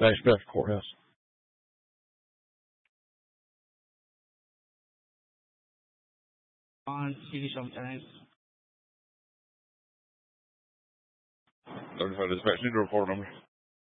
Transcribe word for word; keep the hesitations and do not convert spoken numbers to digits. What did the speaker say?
Dash Beth Courthouse. On City sometimes. Notified dispatch, need a report number.